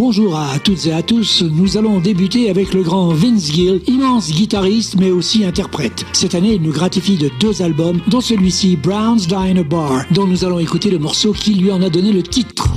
Bonjour à toutes et à tous. Nous allons débuter avec le grand Vince Gill, immense guitariste mais aussi interprète. Cette année, il nous gratifie de 2 albums, dont celui-ci, Brown's Diner Bar, dont nous allons écouter le morceau qui lui en a donné le titre.